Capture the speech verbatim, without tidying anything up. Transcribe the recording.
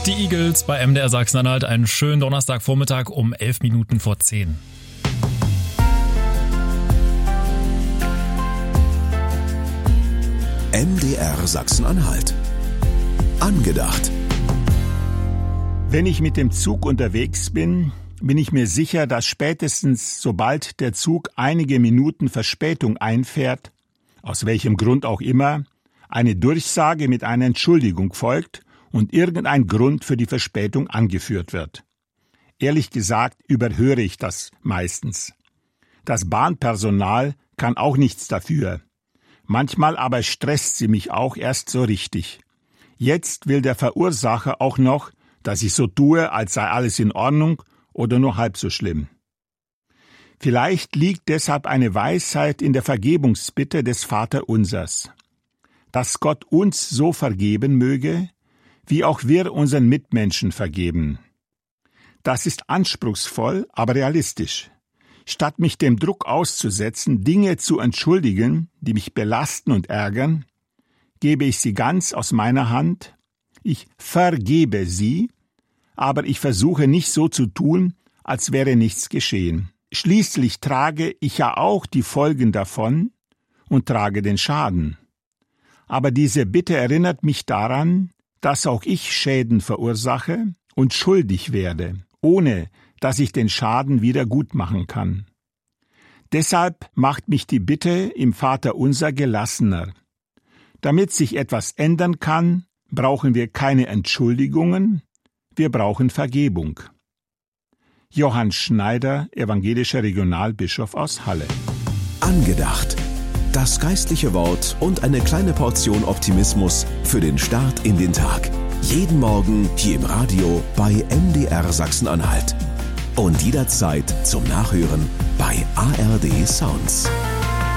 Die Eagles bei M D R Sachsen-Anhalt. Einen schönen Donnerstagvormittag um elf Minuten vor zehn. M D R Sachsen-Anhalt. Angedacht. Wenn ich mit dem Zug unterwegs bin, bin ich mir sicher, dass spätestens sobald der Zug einige Minuten Verspätung einfährt, aus welchem Grund auch immer, eine Durchsage mit einer Entschuldigung folgt und irgendein Grund für die Verspätung angeführt wird. Ehrlich gesagt überhöre ich das meistens. Das Bahnpersonal kann auch nichts dafür. Manchmal aber stresst sie mich auch erst so richtig. Jetzt will der Verursacher auch noch, dass ich so tue, als sei alles in Ordnung oder nur halb so schlimm. Vielleicht liegt deshalb eine Weisheit in der Vergebungsbitte des Vaterunsers. Dass Gott uns so vergeben möge, wie auch wir unseren Mitmenschen vergeben. Das ist anspruchsvoll, aber realistisch. Statt mich dem Druck auszusetzen, Dinge zu entschuldigen, die mich belasten und ärgern, gebe ich sie ganz aus meiner Hand. Ich vergebe sie, aber ich versuche nicht so zu tun, als wäre nichts geschehen. Schließlich trage ich ja auch die Folgen davon und trage den Schaden. Aber diese Bitte erinnert mich daran, dass auch ich Schäden verursache und schuldig werde, ohne dass ich den Schaden wieder gut machen kann. Deshalb macht mich die Bitte im Vaterunser gelassener. Damit sich etwas ändern kann, brauchen wir keine Entschuldigungen, wir brauchen Vergebung. Johann Schneider, evangelischer Regionalbischof aus Halle. Angedacht. Das geistliche Wort und eine kleine Portion Optimismus für den Start in den Tag. Jeden Morgen hier im Radio bei M D R Sachsen-Anhalt. Und jederzeit zum Nachhören bei A R D Sounds.